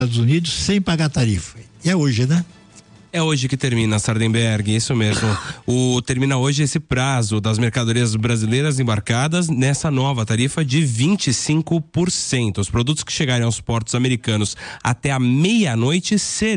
Estados Unidos sem pagar tarifa. E é hoje, né? É hoje que termina, Sardenberg, isso mesmo. Termina hoje esse prazo das mercadorias brasileiras embarcadas nessa nova tarifa de 25%. Os produtos que chegarem aos portos americanos até a meia-noite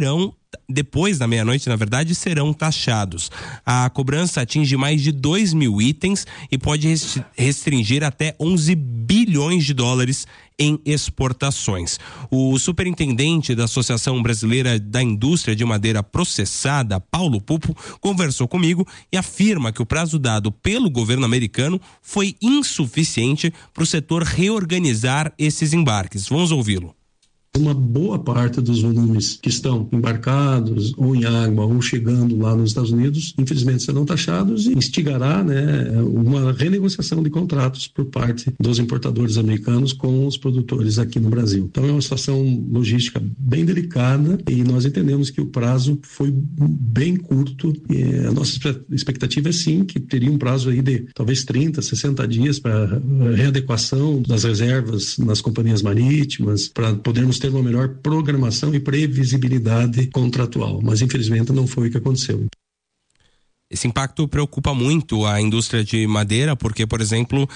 depois da meia-noite, na verdade, serão taxados. A cobrança atinge mais de 2.000 itens e pode restringir até 11 bilhões de dólares em exportações. O superintendente da Associação Brasileira da Indústria de Madeira Processada, Paulo Pupo, conversou comigo e afirma que o prazo dado pelo governo americano foi insuficiente para o setor reorganizar esses embarques. Vamos ouvi-lo. Uma boa parte dos volumes que estão embarcados ou em água ou chegando lá nos Estados Unidos, infelizmente serão taxados e instigará, uma renegociação de contratos por parte dos importadores americanos com os produtores aqui no Brasil. Então é uma situação logística bem delicada e nós entendemos que o prazo foi bem curto. E a nossa expectativa é sim que teria um prazo aí de talvez 30, 60 dias para readequação das reservas nas companhias marítimas, para podermos ter uma melhor programação e previsibilidade contratual, mas infelizmente não foi o que aconteceu. Esse impacto preocupa muito a indústria de madeira, porque, por exemplo,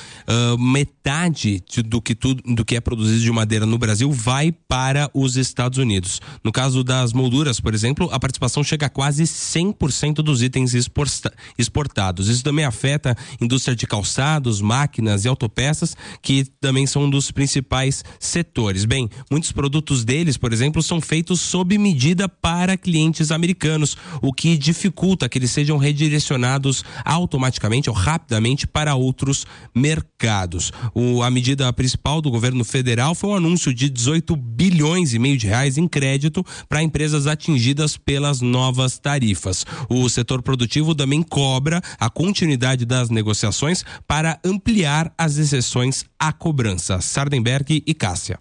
metade do que é produzido de madeira no Brasil vai para os Estados Unidos. No caso das molduras, por exemplo, a participação chega a quase 100% dos itens exportados. Isso também afeta a indústria de calçados, máquinas e autopeças, que também são um dos principais setores. Bem, muitos produtos deles, por exemplo, são feitos sob medida para clientes americanos, o que dificulta que eles sejam redirecionados automaticamente ou rapidamente para outros mercados. A medida principal do governo federal foi um anúncio de 18 bilhões e meio de reais em crédito para empresas atingidas pelas novas tarifas. O setor produtivo também cobra a continuidade das negociações para ampliar as exceções à cobrança. Sardenberg e Cássia.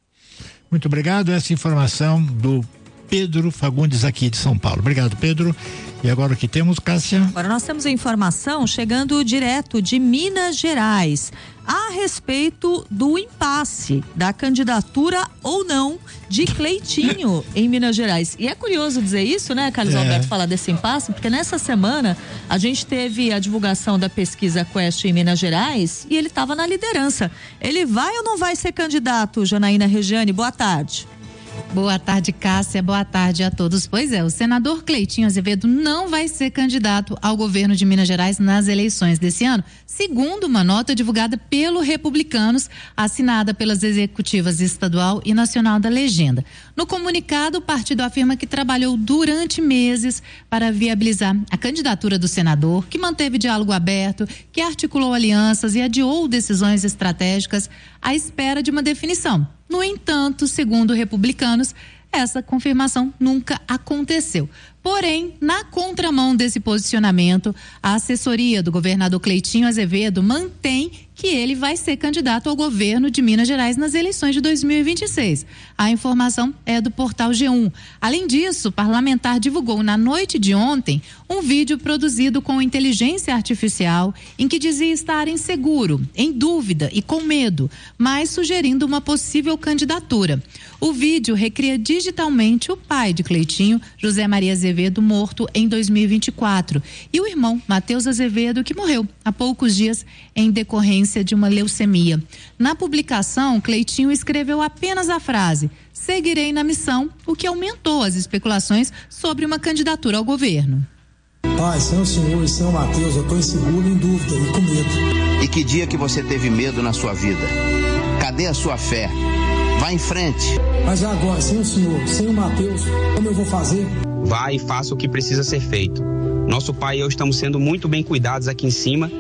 Muito obrigado. Essa informação do Pedro Fagundes, aqui de São Paulo. Obrigado, Pedro. E agora o que temos, Cássia? Agora nós temos a informação chegando direto de Minas Gerais a respeito do impasse da candidatura ou não de Cleitinho em Minas Gerais. E é curioso dizer isso, né, Carlos Alberto, falar desse impasse, porque nessa semana a gente teve a divulgação da pesquisa Quest em Minas Gerais e ele estava na liderança. Ele vai ou não vai ser candidato, Janaína Regiane? Boa tarde. Boa tarde, Cássia. Boa tarde a todos. Pois é, o senador Cleitinho Azevedo não vai ser candidato ao governo de Minas Gerais nas eleições desse ano, segundo uma nota divulgada pelo Republicanos, assinada pelas executivas estadual e nacional da legenda. No comunicado, o partido afirma que trabalhou durante meses para viabilizar a candidatura do senador, que manteve diálogo aberto, que articulou alianças e adiou decisões estratégicas à espera de uma definição. No entanto, segundo Republicanos, essa confirmação nunca aconteceu. Porém, na contramão desse posicionamento, a assessoria do governador Cleitinho Azevedo mantém que ele vai ser candidato ao governo de Minas Gerais nas eleições de 2026. A informação é do portal G1. Além disso, o parlamentar divulgou na noite de ontem um vídeo produzido com inteligência artificial em que dizia estar inseguro, em dúvida e com medo, mas sugerindo uma possível candidatura. O vídeo recria digitalmente o pai de Cleitinho, José Maria Azevedo, morto em 2024, e o irmão, Matheus Azevedo, que morreu há poucos dias em decorrência de uma leucemia. Na publicação, Cleitinho escreveu apenas a frase: "Seguirei na missão", o que aumentou as especulações sobre uma candidatura ao governo. Pai, sem o Senhor e sem o Matheus, eu estou inseguro, em dúvida e com medo. E que dia que você teve medo na sua vida? Cadê a sua fé? Vá em frente. Mas agora, sem o Senhor, sem o Matheus, como eu vou fazer? Vá e faça o que precisa ser feito. Nosso pai e eu estamos sendo muito bem cuidados aqui em cima.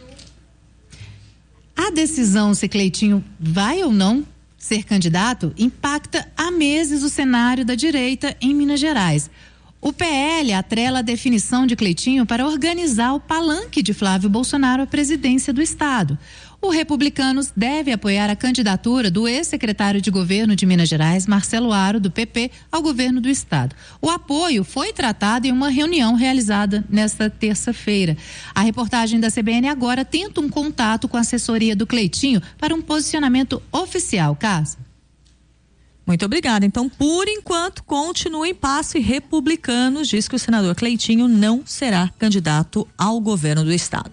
A decisão se Cleitinho vai ou não ser candidato impacta há meses o cenário da direita em Minas Gerais. O PL atrela a definição de Cleitinho para organizar o palanque de Flávio Bolsonaro à presidência do estado. O Republicanos deve apoiar a candidatura do ex-secretário de governo de Minas Gerais, Marcelo Aro, do PP, ao governo do estado. O apoio foi tratado em uma reunião realizada nesta terça-feira. A reportagem da CBN agora tenta um contato com a assessoria do Cleitinho para um posicionamento oficial, Cássio. Muito obrigada. Então, por enquanto, continua em impasse. Republicanos diz que o senador Cleitinho não será candidato ao governo do estado.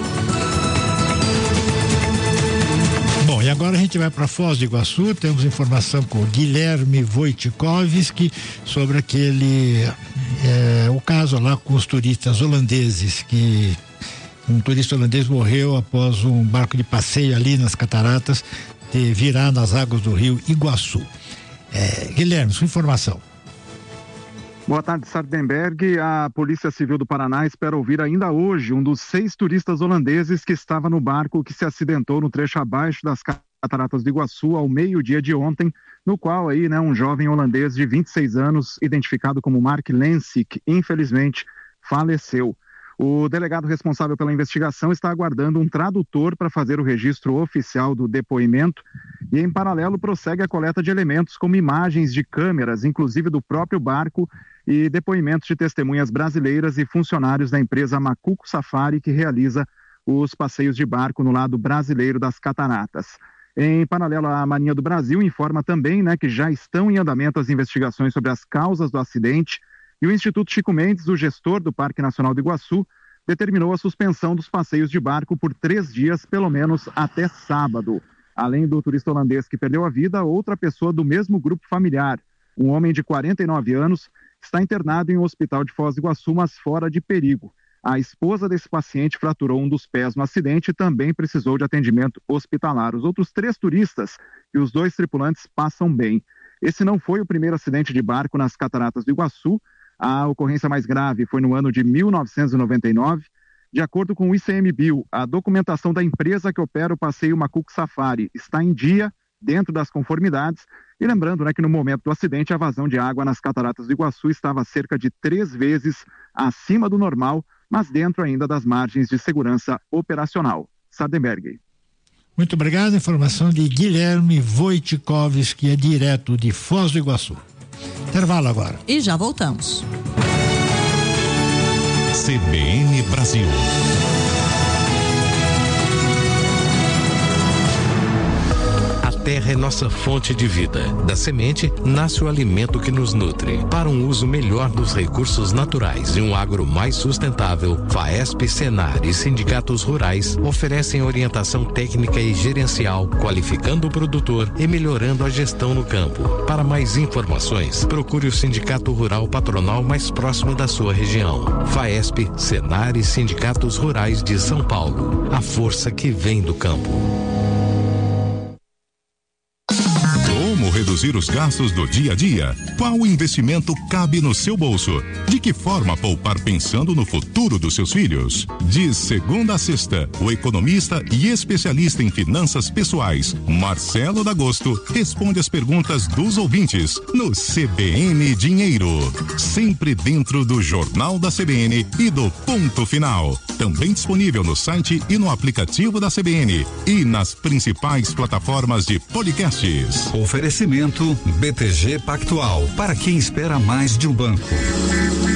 Bom, e agora a gente vai para Foz do Iguaçu. Temos informação com o Guilherme Wojciechowski sobre o caso lá com os turistas holandeses, que um turista holandês morreu após um barco de passeio ali nas cataratas virar nas águas do rio Iguaçu. Guilherme, sua informação. Boa tarde, Sardenberg. A Polícia Civil do Paraná espera ouvir ainda hoje um dos 6 turistas holandeses que estava no barco que se acidentou no trecho abaixo das cataratas do Iguaçu ao meio-dia de ontem, no qual um jovem holandês de 26 anos, identificado como Mark Lensik, infelizmente faleceu. O delegado responsável pela investigação está aguardando um tradutor para fazer o registro oficial do depoimento e, em paralelo, prossegue a coleta de elementos como imagens de câmeras, inclusive do próprio barco, e depoimentos de testemunhas brasileiras e funcionários da empresa Macuco Safari, que realiza os passeios de barco no lado brasileiro das cataratas. Em paralelo, a Marinha do Brasil informa também que já estão em andamento as investigações sobre as causas do acidente. E o Instituto Chico Mendes, o gestor do Parque Nacional do Iguaçu, determinou a suspensão dos passeios de barco por 3 dias, pelo menos até sábado. Além do turista holandês que perdeu a vida, outra pessoa do mesmo grupo familiar, um homem de 49 anos, está internado em um hospital de Foz do Iguaçu, mas fora de perigo. A esposa desse paciente fraturou um dos pés no acidente e também precisou de atendimento hospitalar. Os outros 3 turistas e os 2 tripulantes passam bem. Esse não foi o primeiro acidente de barco nas cataratas do Iguaçu. A ocorrência mais grave foi no ano de 1999. De acordo com o ICMBio, a documentação da empresa que opera o passeio Macuco Safari está em dia, dentro das conformidades. E lembrando que no momento do acidente, a vazão de água nas cataratas do Iguaçu estava cerca de 3 vezes acima do normal, mas dentro ainda das margens de segurança operacional. Sardenberg. Muito obrigado. Informação de Guilherme Wojciechowski, que é direto de Foz do Iguaçu. Intervalo agora. E já voltamos. CBN Brasil. A terra é nossa fonte de vida. Da semente nasce o alimento que nos nutre. Para um uso melhor dos recursos naturais e um agro mais sustentável, FAESP, Senar e sindicatos rurais oferecem orientação técnica e gerencial, qualificando o produtor e melhorando a gestão no campo. Para mais informações, procure o Sindicato Rural Patronal mais próximo da sua região. FAESP, Senar e sindicatos rurais de São Paulo. A força que vem do campo. Como reduzir os gastos do dia a dia? Qual investimento cabe no seu bolso? De que forma poupar pensando no futuro dos seus filhos? De segunda a sexta, o economista e especialista em finanças pessoais, Marcelo D'Agosto, responde as perguntas dos ouvintes no CBN Dinheiro. Sempre dentro do Jornal da CBN e do Ponto Final. Também disponível no site e no aplicativo da CBN e nas principais plataformas de podcasts. Oferecimento BTG Pactual, para quem espera mais de um banco.